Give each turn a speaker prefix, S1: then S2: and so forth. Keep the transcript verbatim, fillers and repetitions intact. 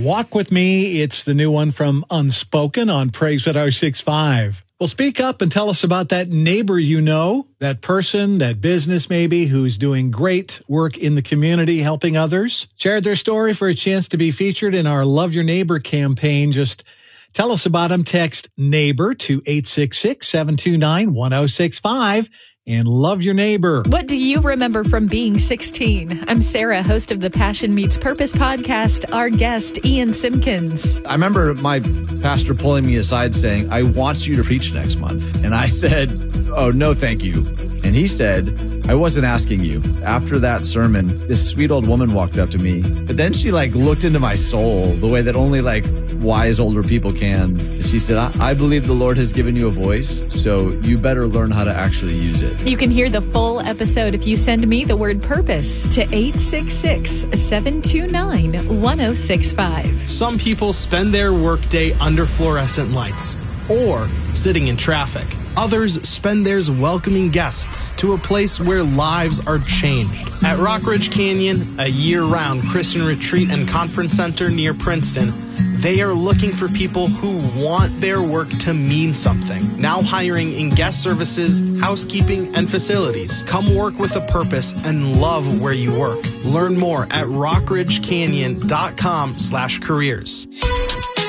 S1: Walk With Me. It's the new one from Unspoken on Praise one oh six point five. Well, speak up and tell us about that neighbor you know, that person, that business maybe, who's doing great work in the community, helping others. Shared their story for a chance to be featured in our Love Your Neighbor campaign. Just tell us about them. Text NEIGHBOR to eight six six, seven two nine, one oh six five. And love your neighbor.
S2: What do you remember from being sixteen? I'm Sarah, host of the Passion Meets Purpose podcast. Our guest, Ian Simpkins.
S3: I remember my pastor pulling me aside saying, I want you to preach next month. And I said, oh, no, thank you. And he said, I wasn't asking you. After that sermon, this sweet old woman walked up to me. But then she like looked into my soul the way that only like wise older people can. And she said, I, I believe the Lord has given you a voice, so you better learn how to actually use it.
S2: You can hear the full episode if you send me the word purpose to eight six six, seven two nine, one oh six five.
S4: Some people spend their workday under fluorescent lights or sitting in traffic. Others spend theirs welcoming guests to a place where lives are changed. At Rockridge Canyon, a year-round Christian retreat and conference center near Princeton, they are looking for people who want their work to mean something. Now hiring in guest services, housekeeping, and facilities. Come work with a purpose and love where you work. Learn more at rockridgecanyon.com slash careers.